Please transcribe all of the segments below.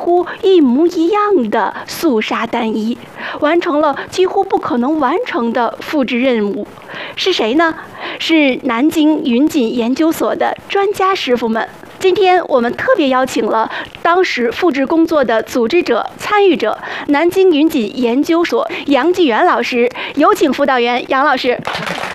乎一模一样的素纱单衣，完成了几乎不可能完成的复制任务。是谁呢？是南京云锦研究所的专家师傅们。今天我们特别邀请了当时复制工作的组织者、参与者，南京云锦研究所杨继元老师，有请辅导员杨老师。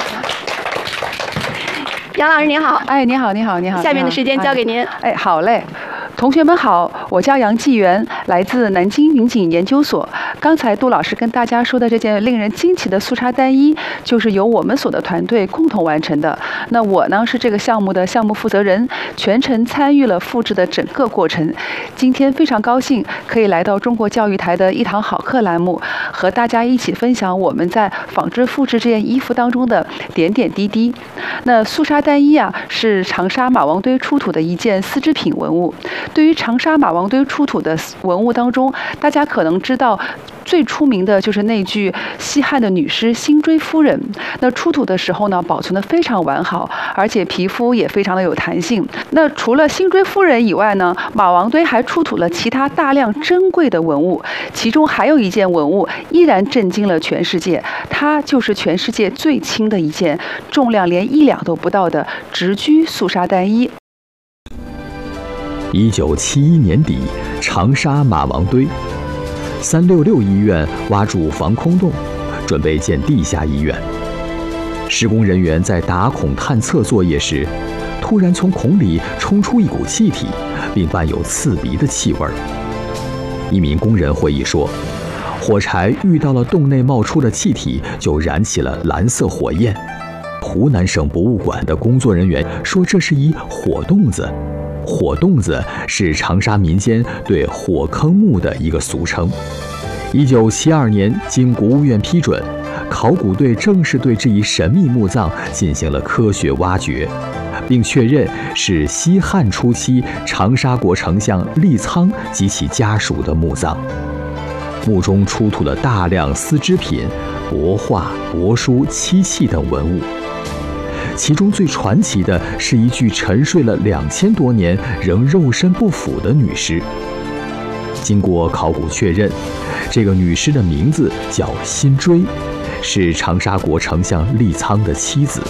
杨老师您好。 哎，你好，你好，你好。 下面的时间交给您。 哎，好嘞。同学们好，我叫杨继元，来自南京云锦研究所。刚才杜老师跟大家说的这件令人惊奇的素纱单衣，就是由我们所的团队共同完成的。那我呢是这个项目的项目负责人，全程参与了复制的整个过程。今天非常高兴可以来到中国教育台的一堂好课栏目，和大家一起分享我们在纺织复制这件衣服当中的点点滴滴。那素纱单衣啊，是长沙马王堆出土的一件丝织品文物。对于长沙马王堆出土的文物当中，大家可能知道最出名的就是那具西汉的女尸辛追夫人。那出土的时候呢，保存得非常完好，而且皮肤也非常的有弹性。那除了辛追夫人以外呢，马王堆还出土了其他大量珍贵的文物，其中还有一件文物依然震惊了全世界，它就是全世界最轻的一件，重量连1两都不到的直居素纱单衣。 1971年底，长沙马王堆，366医院挖筑防空洞，准备建地下医院。施工人员在打孔探测作业时，突然从孔里冲出一股气体，并伴有刺鼻的气味。一名工人回忆说，火柴遇到了洞内冒出的气体，就燃起了蓝色火焰。湖南省博物馆的工作人员说，这是一火洞子。火洞子是长沙民间对火坑墓的一个俗称。1972年，经国务院批准，考古队正式对这一神秘墓葬进行了科学挖掘，并确认是西汉初期长沙国丞相利苍及其家属的墓葬。墓中出土了大量丝织品、帛画、帛书、漆器等文物。其中最传奇的是一具沉睡了2000多年仍肉身不腐的女尸。经过考古确认，这个女尸的名字叫辛追，是长沙国丞相利苍的妻子。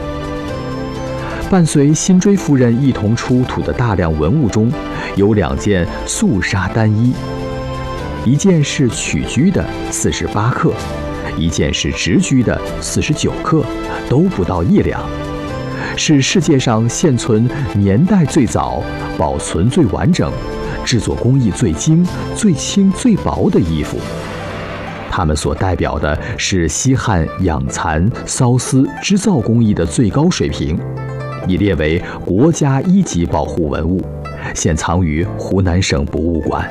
伴随辛追夫人一同出土的大量文物中，有2件素纱单衣，一件是曲居的48克，一件是直居的49克，都不到1两，是世界上现存年代最早、保存最完整、制作工艺最精、最轻最薄的衣服。它们所代表的是西汉养蚕、缫丝织造工艺的最高水平，已列为国家1级保护文物，现藏于湖南省博物馆。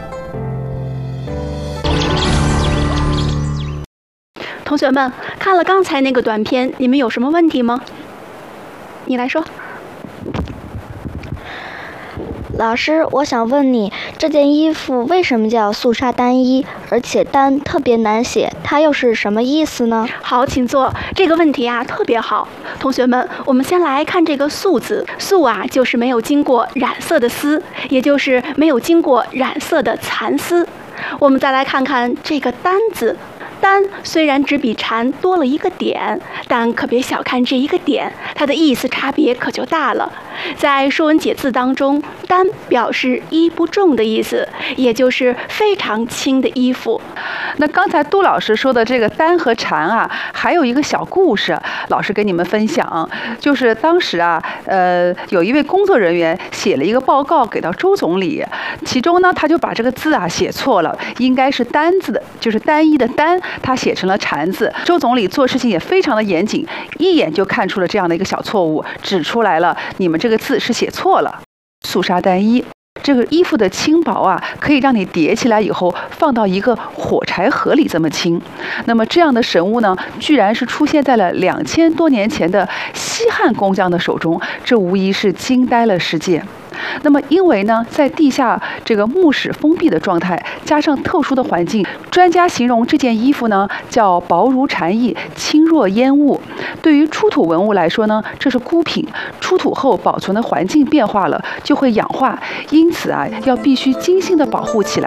同学们看了刚才那个短片，你们有什么问题吗？你来说。 老师，我想问你，这件衣服为什么叫素纱单衣，而且单特别难写，它又是什么意思呢？ 好，请坐。这个问题啊特别好。同学们，我们先来看这个素字。素啊，就是没有经过染色的丝，也就是没有经过染色的蚕丝。我们再来看看这个单字。单虽然只比蝉多了一个点，但可别小看这一个点，它的意思差别可就大了。在《说文解字》当中，单表示衣不重的意思，也就是非常轻的衣服。 那刚才杜老师说的这个单和蝉啊，还有一个小故事，老师跟你们分享，就是当时啊，有一位工作人员写了一个报告给到周总理，其中呢，他就把这个字啊写错了，应该是单字的，就是单一的单，他写成了蝉字。周总理做事情也非常的严谨，一眼就看出了这样的一个小错误，指出来了，你们这个字是写错了。素纱单衣。这个衣服的轻薄啊，可以让你叠起来以后放到一个火柴盒里这么轻。那么这样的神物呢，居然是出现在了2000多年前的西汉工匠的手中，这无疑是惊呆了世界。那么因为呢，在地下这个墓室封闭的状态，加上特殊的环境，专家形容这件衣服呢叫薄如蝉翼，轻若烟雾。对于出土文物来说呢，这是孤品，出土后保存的环境变化了，就会氧化，因此啊，要必须精心的保护起来。